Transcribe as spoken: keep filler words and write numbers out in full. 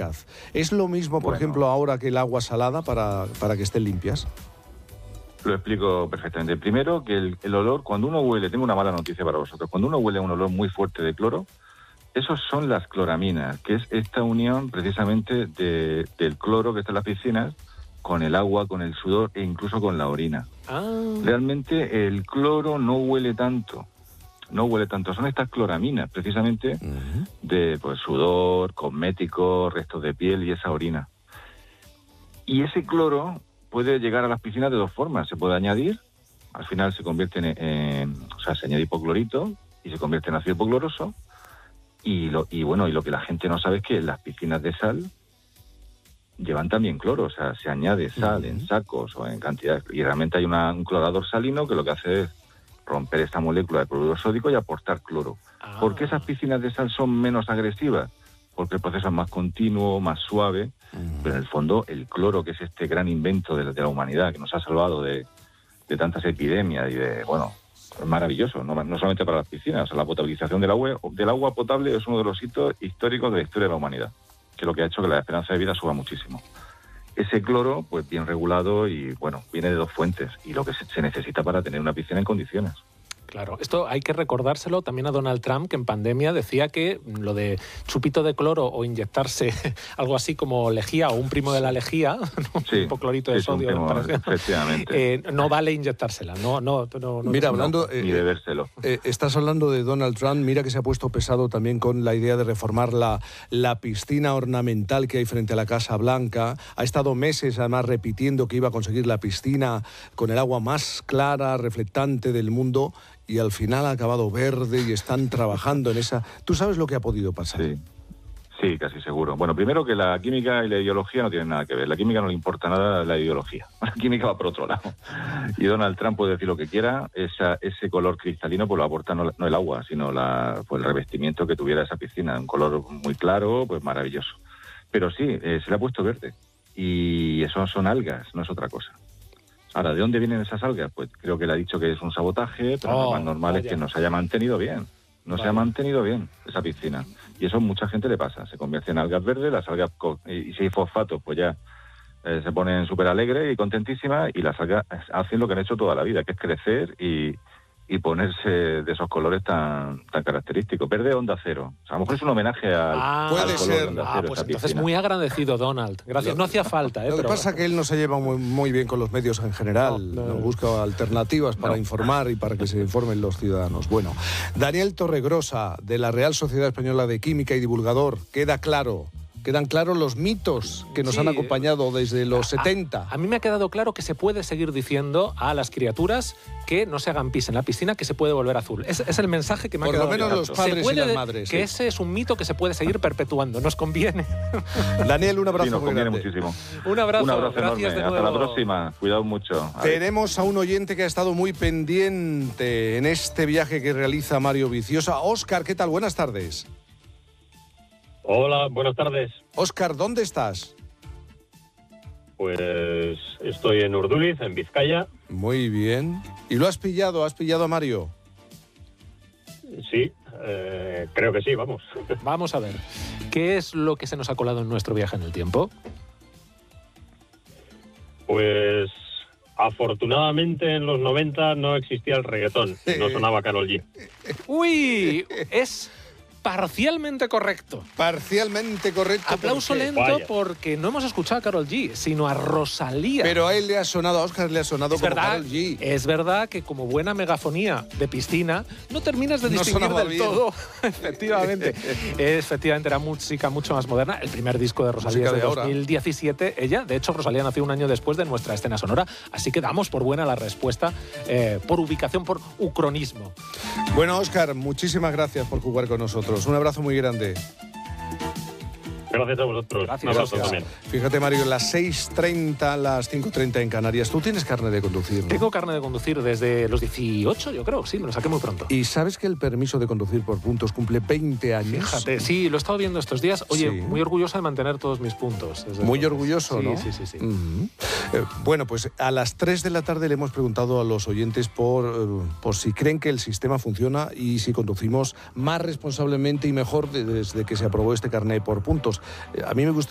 eficaz. ¿Es lo mismo, por Bueno. ejemplo, ahora que el agua salada para, para que estén limpias? Lo explico perfectamente. Primero, que el, el olor, cuando uno huele, tengo una mala noticia para vosotros, cuando uno huele un olor muy fuerte de cloro, esos son las cloraminas, que es esta unión precisamente de, del cloro que está en las piscinas con el agua, con el sudor e incluso con la orina. Ah. Realmente el cloro no huele tanto, no huele tanto. Son estas cloraminas, precisamente, Uh-huh. de pues, sudor, cosméticos, restos de piel y esa orina. Y ese cloro puede llegar a las piscinas de dos formas. Se puede añadir, al final se convierte en, en o sea, se añade hipoclorito y se convierte en ácido hipocloroso. Y, lo, y bueno, y lo que la gente no sabe es que las piscinas de sal llevan también cloro, o sea, se añade sal uh-huh. en sacos o en cantidades. Y realmente hay una, un clorador salino que lo que hace es romper esta molécula de cloruro sódico y aportar cloro. Ah. ¿Por qué esas piscinas de sal son menos agresivas? Porque el proceso es más continuo, más suave, uh-huh. pero en el fondo el cloro, que es este gran invento de la, de la humanidad, que nos ha salvado de, de tantas epidemias y de, bueno, es maravilloso, no, no solamente para las piscinas, o sea, la potabilización del agua, del agua potable es uno de los hitos históricos de la historia de la humanidad, que es lo que ha hecho que la esperanza de vida suba muchísimo. Ese cloro, pues bien regulado y, bueno, viene de dos fuentes y lo que se, se necesita para tener una piscina en condiciones. Claro, esto hay que recordárselo también a Donald Trump, que en pandemia decía que lo de chupito de cloro o inyectarse algo así como lejía o un primo de la lejía, ¿no? Sí, un hipoclorito de sodio, primo, me parece, efectivamente. Eh, no vale inyectársela, no, no, no, no Mira, no, hablando, ni eh, bebérselo. Eh, estás hablando de Donald Trump, mira que se ha puesto pesado también con la idea de reformar la, la piscina ornamental que hay frente a la Casa Blanca. Ha estado meses además repitiendo que iba a conseguir la piscina con el agua más clara, reflectante del mundo, y al final ha acabado verde y están trabajando en esa... ¿Tú sabes lo que ha podido pasar? Sí, sí, casi seguro. Bueno, primero que la química y la ideología no tienen nada que ver. La química no le importa nada la ideología. La química va por otro lado. Y Donald Trump puede decir lo que quiera. Esa, ese color cristalino pues lo aporta no, no el agua, sino la, pues, el revestimiento que tuviera esa piscina. Un color muy claro, pues maravilloso. Pero sí, eh, se le ha puesto verde. Y eso son algas, no es otra cosa. Ahora, ¿de dónde vienen esas algas? Pues creo que le ha dicho que es un sabotaje, pero Oh, lo más normal vaya. es que no se haya mantenido bien. No Vaya. se ha mantenido bien esa piscina. Y eso a mucha gente le pasa. Se convierte en algas verdes, las algas, co- y, y si hay fosfatos, pues ya eh, se ponen súper alegres y contentísimas, y las algas hacen lo que han hecho toda la vida, que es crecer y, y ponerse de esos colores tan, tan característicos. Verde onda cero. O sea, a lo mejor es un homenaje al, Ah, al puede color ser. de onda Ah, cero, pues esa entonces piscina. muy agradecido, Donald. Gracias. Lo- No hacía falta, ¿eh? Lo que pero... pasa es que él no se lleva muy, muy bien con los medios en general, No, no, no, no. busca alternativas para No. informar y para que se informen los ciudadanos. Bueno, Daniel Torregrosa, de la Real Sociedad Española de Química y divulgador, queda claro, quedan claros los mitos que nos Sí. han acompañado desde los setenta. A mí me ha quedado claro que se puede seguir diciendo a las criaturas que no se hagan pis en la piscina, que se puede volver azul. Es, es el mensaje que me Por ha lo quedado menos claro. los Se padres y puede las de- madres, Que sí. ese es un mito que se puede seguir perpetuando. Nos conviene. Daniel, un abrazo Sí, nos muy conviene grande. muchísimo. Un abrazo. Un abrazo Gracias enorme. de Hasta nuevo. la próxima. Cuidado mucho. Adiós. Tenemos a un oyente que ha estado muy pendiente en este viaje que realiza Mario Viciosa. Óscar, ¿qué tal? Buenas tardes. Hola, buenas tardes. Óscar, ¿dónde estás? Pues estoy en Urduliz, en Vizcaya. Muy bien. ¿Y lo has pillado? ¿Has pillado a Mario? Sí, eh, creo que sí, vamos. Vamos a ver. ¿Qué es lo que se nos ha colado en nuestro viaje en el tiempo? Pues afortunadamente en los noventa no existía el reggaetón, no sonaba Karol G. ¡Uy! Es parcialmente correcto. Parcialmente correcto. Aplauso porque- lento Vaya. porque no hemos escuchado a Karol G, sino a Rosalía. Pero a él le ha sonado, a Óscar le ha sonado es como verdad, Karol G. es verdad que como buena megafonía de piscina, no terminas de No distinguir sonaba del bien. todo. Efectivamente. Efectivamente, era música mucho más moderna. El primer disco de Rosalía Música es de, de ahora. dos mil diecisiete. Ella, de hecho, Rosalía nació un año después de nuestra escena sonora. Así que damos por buena la respuesta eh, por ubicación, por ucronismo. Bueno, Óscar, muchísimas gracias por jugar con nosotros. Un abrazo muy grande. Gracias a vosotros. Gracias. Un abrazo Gracias. también. Fíjate, Mario, las seis treinta, las cinco treinta en Canarias. ¿Tú tienes carne de conducir, no? Tengo carne de conducir desde los dieciocho, yo creo. Sí, me lo saqué muy pronto. ¿Y sabes que el permiso de conducir por puntos cumple veinte años? Fíjate, sí, lo he estado viendo estos días. Oye, Sí. muy orgulloso de mantener todos mis puntos. desde Muy entonces. orgulloso, Sí, ¿no? Sí, sí, sí. Ujú. Eh, bueno, pues a las tres de la tarde le hemos preguntado a los oyentes por, eh, por si creen que el sistema funciona y si conducimos más responsablemente y mejor de- desde que se aprobó este carné por puntos. Eh, a mí me gustaría